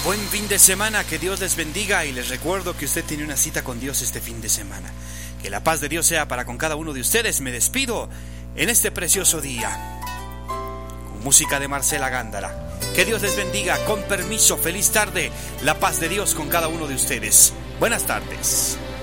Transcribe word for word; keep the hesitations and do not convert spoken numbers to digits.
Buen fin de semana, que Dios les bendiga y les recuerdo que usted tiene una cita con Dios este fin de semana. Que la paz de Dios sea para con cada uno de ustedes. Me despido en este precioso día con música de Marcela Gándara. Que Dios les bendiga, con permiso, feliz tarde, la paz de Dios con cada uno de ustedes. Buenas tardes.